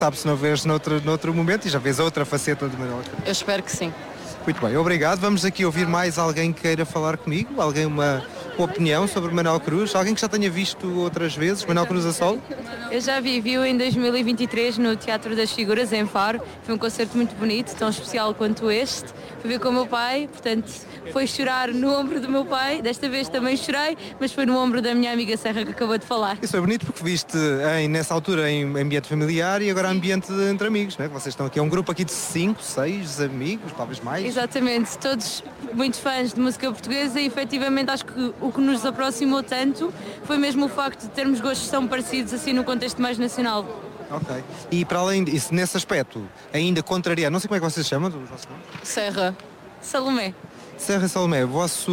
Sabe se não vês noutro momento e já vês outra faceta de Manuel Cruz. Eu espero que sim. Muito bem, obrigado. Vamos aqui ouvir mais alguém que queira falar comigo, alguém uma opinião sobre Manuel Cruz, alguém que já tenha visto outras vezes Manuel Cruz a solo? Eu já viu em 2023 no Teatro das Figuras, em Faro. Foi um concerto muito bonito, tão especial quanto este. Fui ver com o meu pai, portanto, foi chorar no ombro do meu pai. Desta vez também chorei, mas foi no ombro da minha amiga Serra que acabou de falar. Isso é bonito porque viste nessa altura em ambiente familiar e agora ambiente entre amigos, não é? Vocês estão aqui, é um grupo aqui de 5, 6 amigos, talvez mais. Exatamente, todos muito fãs de música portuguesa e efetivamente acho que o que nos aproximou tanto foi mesmo o facto de termos gostos tão parecidos assim no contexto mais nacional. Ok. E para além disso, nesse aspecto, ainda contrariar, não sei como é que vocês chamam, Serra. Salomé. Serra Salomé,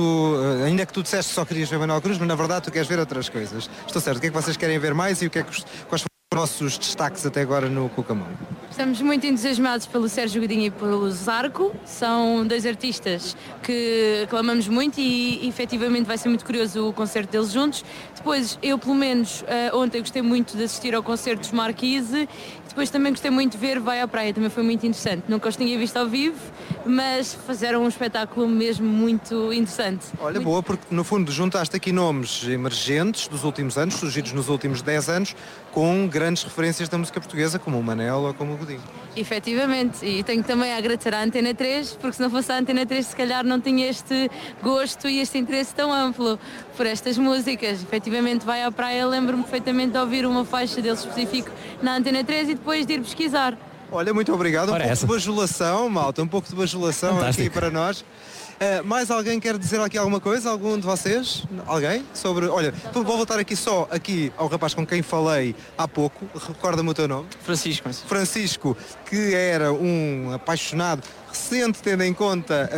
ainda que tu disseste que só querias ver Manuel Cruz, mas na verdade tu queres ver outras coisas. Estou certo, o que é que vocês querem ver mais e quais foram os nossos destaques até agora no Cucamonga? Estamos muito entusiasmados pelo Sérgio Godinho e pelo Zarco. São dois artistas que aclamamos muito e efetivamente vai ser muito curioso o concerto deles juntos. Depois, eu pelo menos ontem gostei muito de assistir ao concerto dos Marquise. Depois também gostei muito de ver Vai à Praia, também foi muito interessante. Nunca os tinha visto ao vivo, mas fizeram um espetáculo mesmo muito interessante. Olha, boa, porque no fundo juntaste aqui nomes emergentes dos últimos anos, surgidos nos últimos 10 anos, com grandes referências da música portuguesa, como o Manel ou como o Godinho. Efetivamente, e tenho também a agradecer à Antena 3, porque se não fosse a Antena 3 se calhar não tinha este gosto e este interesse tão amplo por estas músicas. Efetivamente Vai à Praia, lembro-me perfeitamente de ouvir uma faixa deles específico na Antena 3 e depois de ir pesquisar. Olha, muito obrigado. Um pouco de bajulação, malta, um pouco de bajulação Fantástico. Aqui para nós. Mais alguém quer dizer aqui alguma coisa? Algum de vocês? Alguém? Olha, vou voltar aqui ao rapaz com quem falei há pouco. Recorda-me o teu nome? Francisco, que era um apaixonado recente, tendo em conta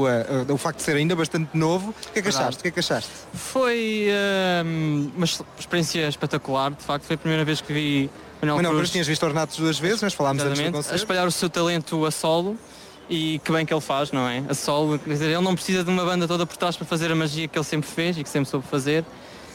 o facto de ser ainda bastante novo. O que é que achaste? Foi uma experiência espetacular, de facto. Foi a primeira vez que vi Manuel Cruz. Tinhas visto Ornatos 2 vezes, mas falámos antes do concerto. A espalhar o seu talento a solo. E que bem que ele faz, não é? A solo, quer dizer, ele não precisa de uma banda toda por trás para fazer a magia que ele sempre fez e que sempre soube fazer.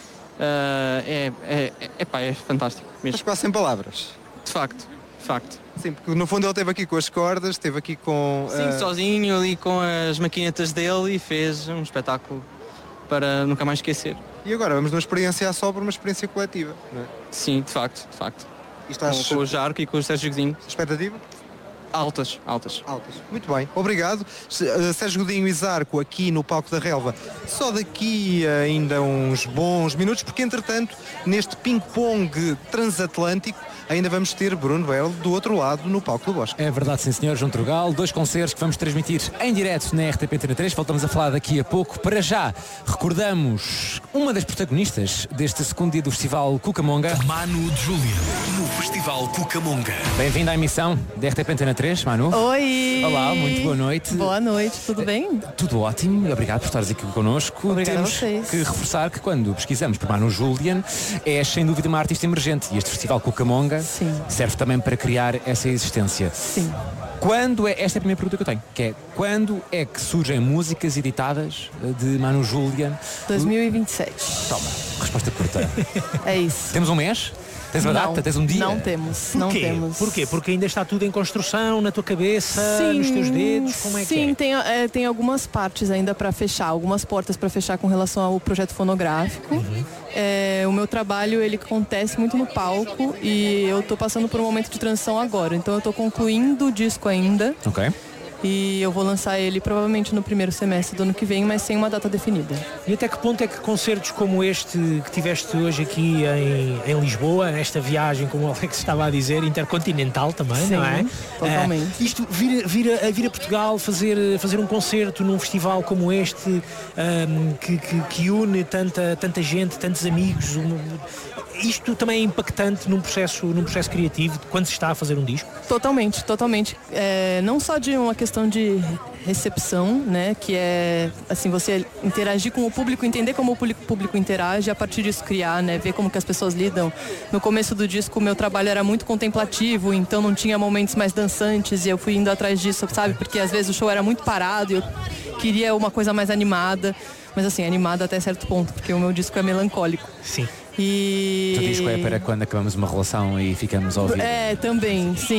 É fantástico mesmo. Mas quase sem palavras. De facto. Sim, porque no fundo ele esteve aqui com as cordas, esteve aqui com... Sim, sozinho ali com as maquinetas dele e fez um espetáculo para nunca mais esquecer. E agora vamos de uma experiência a só para uma experiência coletiva, não é? Sim, de facto. Com o Jarco e com o Sérgio Godinho. Expectativa? Altas. Muito bem, obrigado. Sérgio Godinho e Zarco aqui no Palco da Relva, só daqui ainda uns bons minutos, porque entretanto, neste ping-pong transatlântico, ainda vamos ter Bruno Belo do outro lado no Palco do Bosque. É verdade, sim senhor, João Trugal. 2 concertos que vamos transmitir em direto na RTP Antena 3. Voltamos a falar daqui a pouco. Para já, recordamos uma das protagonistas deste segundo dia do Festival Cucamonga. Manu de Júlia, no Festival Cucamonga. Bem-vindo à emissão da RTP Antena 3, Manu. Oi! Olá, muito boa noite. Boa noite, tudo bem? Tudo ótimo e obrigado por estares aqui connosco. Obrigada Temos a vocês. que reforçar que quando pesquisamos por Manu Julian, é sem dúvida uma artista emergente e este Festival Cucamonga serve também para criar essa existência. Sim. Esta é a primeira pergunta que eu tenho, que é quando é que surgem músicas editadas de Manu Julian? 2027. Toma, resposta curta. É isso. Temos um mês? Tens uma data? Tens um dia? Não temos. Porquê? Porque ainda está tudo em construção, na tua cabeça, nos teus dedos? Como é que é? Sim, tem algumas partes ainda para fechar, algumas portas para fechar com relação ao projeto fonográfico. O meu trabalho, ele acontece muito no palco e eu tô passando por um momento de transição agora. Então eu tô concluindo o disco ainda. Ok. E eu vou lançar ele provavelmente no primeiro semestre do ano que vem, mas sem uma data definida. E até que ponto é que concertos como este que tiveste hoje aqui em Lisboa, nesta viagem, como o Alex estava a dizer, intercontinental também, sim, não é? Totalmente. Isto vir a Portugal fazer um concerto num festival como este, que une tanta gente, tantos amigos, isto também é impactante num processo criativo quando se está a fazer um disco? Totalmente. Não só de uma questão de recepção, né, que é assim, você interagir com o público, entender como o público interage, a partir disso criar, né, ver como que as pessoas lidam. No começo do disco o meu trabalho era muito contemplativo, então não tinha momentos mais dançantes e eu fui indo atrás disso, sabe, porque às vezes o show era muito parado e eu queria uma coisa mais animada, mas assim, animada até certo ponto, porque o meu disco é melancólico. Sim. E... O disco é para quando acabamos uma relação e ficamos a ouvir. Também, sim.